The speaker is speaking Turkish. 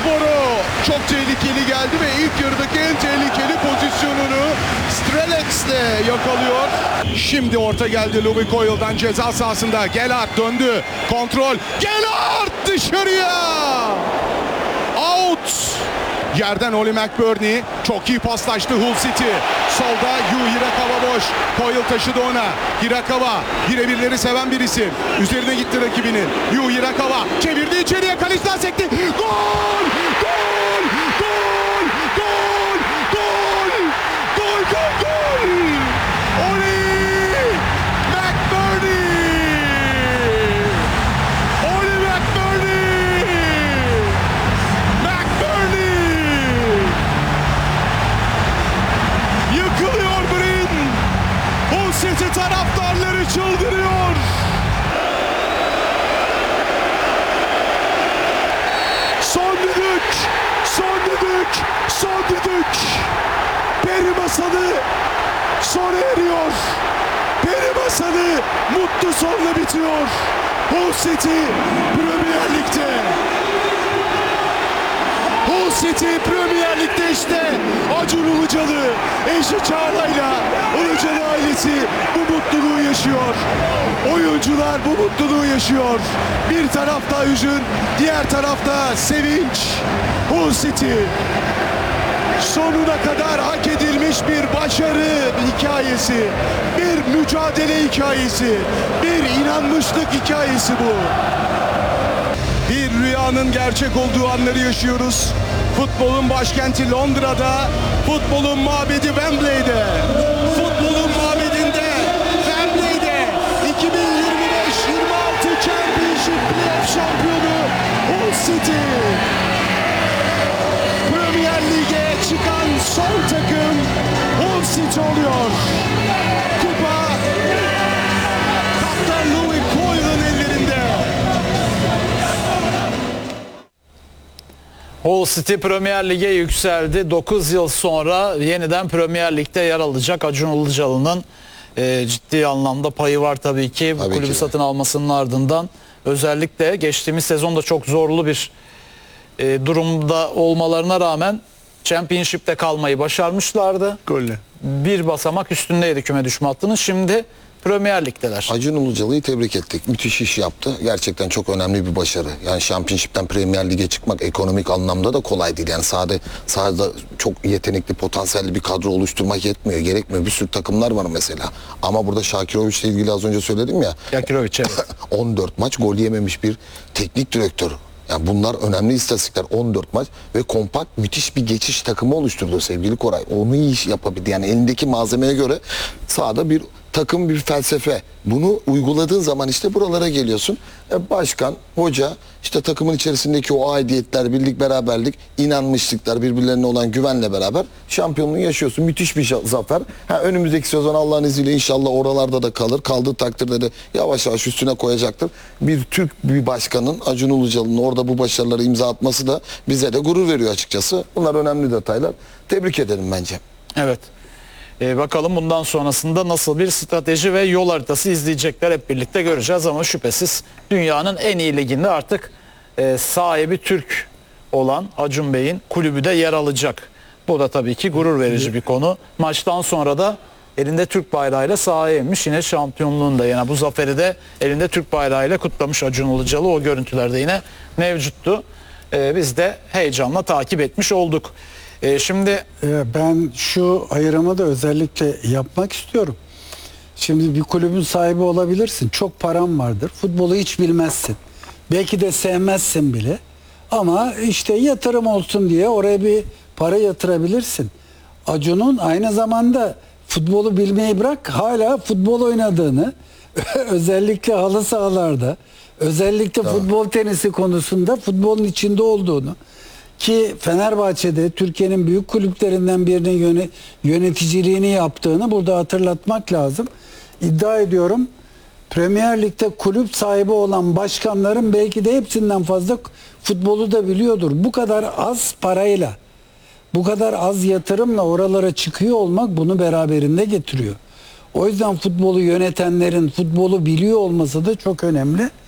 Sporu çok tehlikeli geldi ve ilk yarıdaki en tehlikeli pozisyonunu Strelex'le yakalıyor. Şimdi orta geldi Louis Coyle'dan ceza sahasında. Gelhardt döndü. Kontrol. Gelhardt dışarıya. Out. Yerden Oli McBurney çok iyi paslaştı Hull City. Solda Yu Hirakawa boş. Coyle taşıdı ona. Hirakawa birebirleri seven bir isim. Üzerine gitti rakibinin. Yu Hirakawa çevirdi içeriye. Kalişten sekti. Gol! Gol! Gol! Gol! Gol! Gol! Gol! Gol! Oli McBurney! Oli McBurney! Yıkılıyor Bryn. Hull City taraftarları çıldırıyor. Son düdük. Son düdük. Son düdük. Peri masalı sona eriyor. Peri masalı mutlu sonla bitiyor. Hull City Premier Lig'de. Hull City Premier Lig'de işte Acun Ilıcalı, eşi Çağla'yla Ilıcalı ailesi bu mutluluğu yaşıyor. Oyuncular bu mutluluğu yaşıyor. Bir tarafta hüzün, diğer tarafta sevinç. Hull City sonuna kadar hak edilmiş bir başarı hikayesi, bir mücadele hikayesi, bir inanmışlık hikayesi bu. Bir rüyanın gerçek olduğu anları yaşıyoruz. Futbolun başkenti Londra'da, futbolun mabedi Wembley'de. Futbolun mabedinde, Wembley'de 2025-26 Championship Playoff şampiyonu Hull City. Premier Lig'e çıkan son takım Hull City oluyor. Kupa kaptan Louis Coyle'ın ellerinde. Hull City Premier Lig'e yükseldi. 9 yıl sonra yeniden Premier Lig'de yer alacak. Acun Ilıcalı'nın ciddi anlamda payı var tabii ki. Bu kulübü satın almasının ardından. Özellikle geçtiğimiz sezonda çok zorlu bir durumda olmalarına rağmen Championship'te kalmayı başarmışlardı. Golle. Bir basamak üstündeydi küme düşme hattının. Şimdi Premier Lig'deler. Acun Ilıcalı'yı tebrik ettik. Müthiş iş yaptı. Gerçekten çok önemli bir başarı. Yani Championship'ten Premier Lig'e çıkmak ekonomik anlamda da kolay değil. Yani sahada çok yetenekli, potansiyelli bir kadro oluşturmak yetmiyor, gerekmiyor. Bir sürü takımlar var mesela. Ama burada Şakiroviç'le ilgili az önce söyledim ya. Şakiroviç evet. 14 maç gol yememiş bir teknik direktör. Yani bunlar önemli istatistikler. 14 maç ve kompakt müthiş bir geçiş takımı oluşturdu sevgili Koray. Onu iyi iş yapabildi. Yani elindeki malzemeye göre sahada bir takım, bir felsefe. Bunu uyguladığın zaman işte buralara geliyorsun. Başkan, hoca, işte takımın içerisindeki o aidiyetler, birlik, beraberlik, inanmışlıklar, birbirlerine olan güvenle beraber şampiyonluğu yaşıyorsun. Müthiş bir zafer. Önümüzdeki sezon Allah'ın izniyle inşallah oralarda da kalır. Kaldığı takdirde de yavaş yavaş üstüne koyacaktır. Bir Türk bir başkanın, Acun Ilıcalı'nın orada bu başarıları imza atması da bize de gurur veriyor açıkçası. Bunlar önemli detaylar. Tebrik ederim bence. Evet. Bakalım bundan sonrasında nasıl bir strateji ve yol haritası izleyecekler, hep birlikte göreceğiz ama şüphesiz dünyanın en iyi liginde artık sahibi Türk olan Acun Bey'in kulübü de yer alacak. Bu da tabii ki gurur verici bir konu. Maçtan sonra da elinde Türk bayrağıyla sahaya inmiş, yine şampiyonluğunda, yani bu zaferi de elinde Türk bayrağıyla kutlamış Acun Ilıcalı. O görüntülerde yine mevcuttu. Biz de heyecanla takip etmiş olduk. Şimdi ben şu ayrımı da özellikle yapmak istiyorum. Şimdi bir kulübün sahibi olabilirsin. Çok param vardır. Futbolu hiç bilmezsin. Belki de sevmezsin bile. Ama işte yatırım olsun diye oraya bir para yatırabilirsin. Acun'un aynı zamanda futbolu bilmeyi bırak, hala futbol oynadığını, özellikle halı sahalarda, özellikle futbol tenisi konusunda futbolun içinde olduğunu, ki Fenerbahçe'de Türkiye'nin büyük kulüplerinden birinin yöneticiliğini yaptığını burada hatırlatmak lazım. İddia ediyorum Premier Lig'de kulüp sahibi olan başkanların belki de hepsinden fazla futbolu da biliyordur. Bu kadar az parayla, bu kadar az yatırımla oralara çıkıyor olmak bunu beraberinde getiriyor. O yüzden futbolu yönetenlerin futbolu biliyor olması da çok önemli.